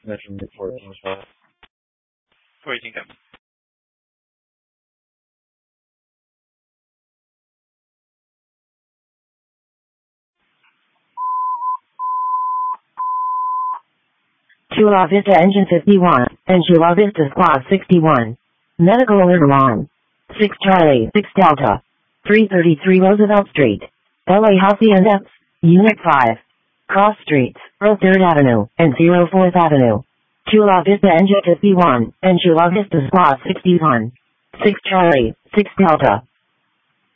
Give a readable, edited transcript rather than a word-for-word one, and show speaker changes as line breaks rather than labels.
Mission report from Scott.
我已经改。
Chula Vista Engine 51, and Chula Vista Squad 61. Medical alert alarm. 6 Charlie, 6 Delta. 333 Roosevelt Street. LA Hacienda, Unit 5. Cross Streets, 3rd Avenue, and 04th Avenue. Chula Vista Engine 51, and Chula Vista Squad 61. 6 Charlie, 6 Delta.